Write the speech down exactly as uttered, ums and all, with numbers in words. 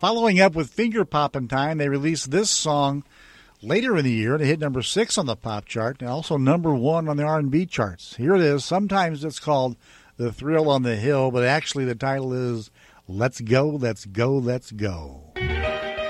Following up with Finger Poppin' Time, they released this song later in the year. They hit number six on the pop chart and also number one on the R and B charts. Here it is. Sometimes it's called The Thrill on the Hill, but actually the title is Let's Go, Let's Go, Let's Go.